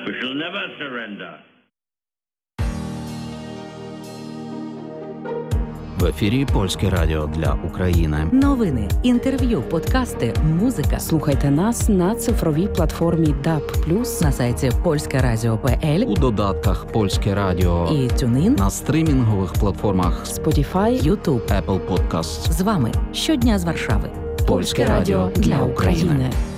We shall never surrender. В ефірі Польське радіо для України. Новини, інтерв'ю, подкасти, музика. Слухайте нас на цифровій платформі DAB+, на сайті polskeradio.pl, У додатках Польське радіо і TuneIn, на стрімінгових платформах Spotify, YouTube. Apple Podcasts. З вами щодня з Варшави. Польське радіо для України.